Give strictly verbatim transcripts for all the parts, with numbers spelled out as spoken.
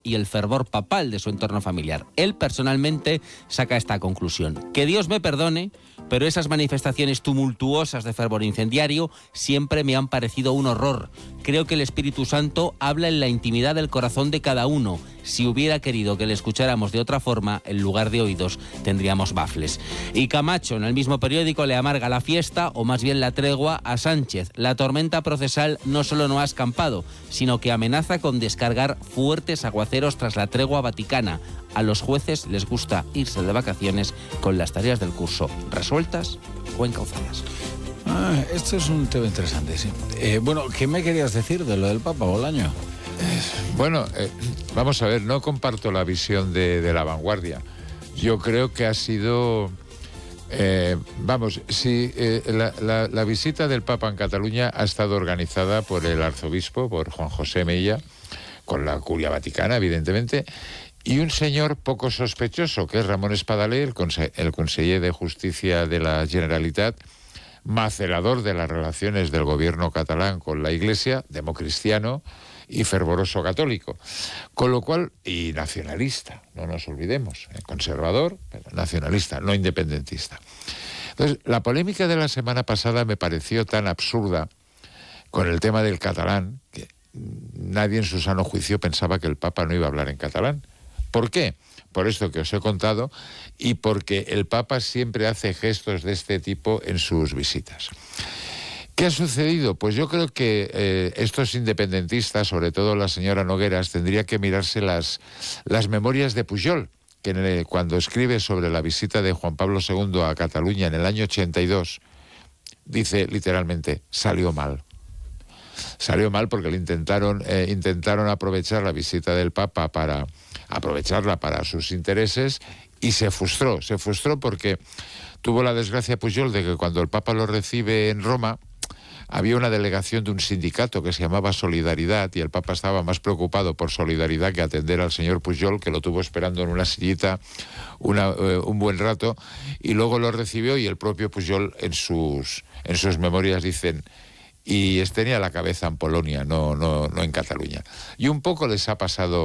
y el fervor papal de su entorno familiar. Él personalmente saca esta conclusión. Que Dios me perdone, pero esas manifestaciones tumultuosas de fervor incendiario siempre me han parecido un horror. Creo que el Espíritu Santo habla en la intimidad del corazón de cada uno. Si hubiera querido que le escucháramos de otra forma, en lugar de oídos, tendríamos bafles. Y Camacho, en el mismo periódico, le amarga la fiesta, o más bien la tregua, a Sánchez. La tormenta procesal no solo no ha escampado, sino que amenaza con descargar fuertes aguaceros tras la tregua vaticana. A los jueces les gusta irse de vacaciones con las tareas del curso resueltas o encauzadas. Ah, esto es un tema interesante, sí. Eh, bueno, ¿qué me querías decir de lo del Papa, Bolaño? Eh, bueno, eh, vamos a ver, no comparto la visión de, de La Vanguardia. Yo creo que ha sido... Eh, vamos, si eh, la, la, la visita del Papa en Cataluña ha estado organizada por el arzobispo, por Juan José Mella, con la Curia Vaticana, evidentemente, y un señor poco sospechoso, que es Ramón Espadaler, el, conse el conseller de Justicia de la Generalitat, macerador de las relaciones del gobierno catalán con la Iglesia, democristiano y fervoroso católico. Con lo cual, y nacionalista, no nos olvidemos, ¿eh? Conservador, pero nacionalista, no independentista. Entonces, la polémica de la semana pasada me pareció tan absurda con el tema del catalán, que nadie en su sano juicio pensaba que el Papa no iba a hablar en catalán. ¿Por qué? Por esto que os he contado, y porque el Papa siempre hace gestos de este tipo en sus visitas. ¿Qué ha sucedido? Pues yo creo que eh, estos independentistas, sobre todo la señora Nogueras, tendría que mirarse las, las memorias de Pujol, que el, cuando escribe sobre la visita de Juan Pablo segundo a Cataluña en el año ochenta y dos, dice literalmente, salió mal. Salió mal porque le intentaron, eh, intentaron aprovechar la visita del Papa para aprovecharla para sus intereses y se frustró. Se frustró porque tuvo la desgracia Pujol de que cuando el Papa lo recibe en Roma, había una delegación de un sindicato que se llamaba Solidaridad y el Papa estaba más preocupado por Solidaridad que atender al señor Pujol, que lo tuvo esperando en una sillita una, eh, un buen rato, y luego lo recibió y el propio Pujol en sus, en sus memorias dicen... y tenía la cabeza en Polonia, no, no, no en Cataluña. Y un poco les ha pasado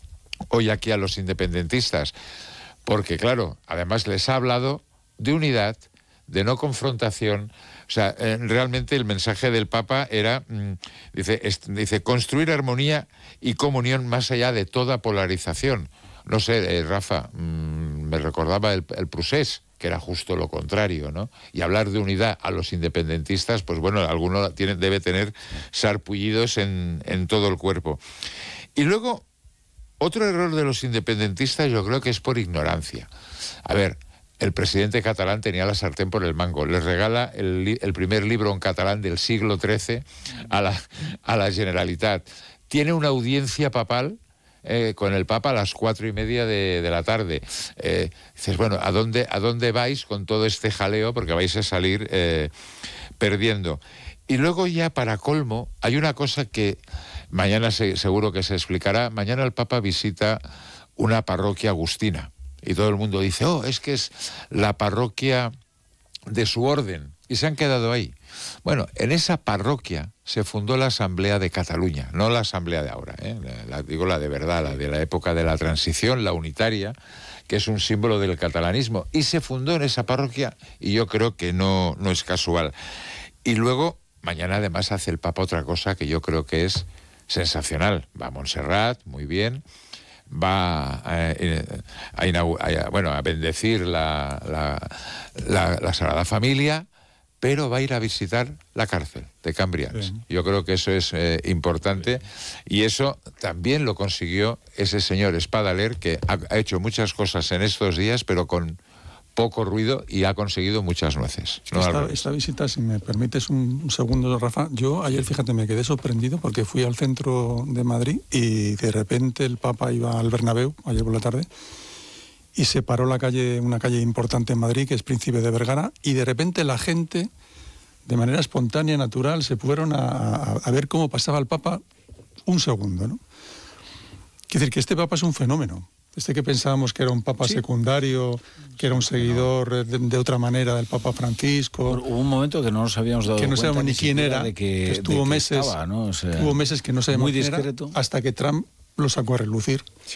hoy aquí a los independentistas, porque claro, además les ha hablado de unidad, de no confrontación. O sea, eh, realmente el mensaje del Papa era, mmm, dice, es, dice, construir armonía y comunión más allá de toda polarización. No sé, eh, Rafa, mmm, me recordaba el, el Prusés, que era justo lo contrario, ¿no? Y hablar de unidad a los independentistas, pues bueno, alguno tiene, debe tener sarpullidos en, en todo el cuerpo. Y luego, otro error de los independentistas yo creo que es por ignorancia. A ver, el presidente catalán tenía la sartén por el mango. Les regala el, el primer libro en catalán del siglo trece a la, a la Generalitat. Tiene una audiencia papal Eh, con el Papa a las cuatro y media de, de la tarde. Eh, dices, bueno, ¿a dónde, ¿a dónde vais con todo este jaleo? Porque vais a salir eh, perdiendo. Y luego ya para colmo, hay una cosa que mañana se, seguro que se explicará. Mañana el Papa visita una parroquia agustina. Y todo el mundo dice, oh, es que es la parroquia de su orden. Y se han quedado ahí. Bueno, en esa parroquia se fundó la Asamblea de Cataluña, no la Asamblea de ahora, ¿eh? la, digo la de verdad, la de la época de la transición, la unitaria, que es un símbolo del catalanismo, y se fundó en esa parroquia, y yo creo que no, no es casual. Y luego, mañana además hace el Papa otra cosa que yo creo que es sensacional. Va a Montserrat, muy bien, va a, a, a, bueno, a bendecir la, la, la, la Sagrada Familia, pero va a ir a visitar la cárcel de Cambrians. Sí. Yo creo que eso es eh, importante, y eso también lo consiguió ese señor Espadaler, que ha, ha hecho muchas cosas en estos días, pero con poco ruido, y ha conseguido muchas nueces. ¿No? Esta, esta visita, si me permites un, un segundo, Rafa, yo ayer, fíjate, me quedé sorprendido porque fui al centro de Madrid y de repente el Papa iba al Bernabéu, ayer por la tarde, y se paró la calle, una calle importante en Madrid, que es Príncipe de Vergara, y de repente la gente, de manera espontánea, natural, se fueron a, a, a ver cómo pasaba el Papa un segundo, ¿no? Quiere decir que este Papa es un fenómeno. Este que pensábamos que era un Papa sí. secundario, que era un seguidor de, de otra manera del Papa Francisco. Hubo un momento que no nos habíamos dado que no cuenta sabíamos ni quién era, de que, que estuvo de que meses, estaba, ¿no? O sea, tuvo meses que no sabíamos muy quién discreto. Era, hasta que Trump lo sacó a relucir.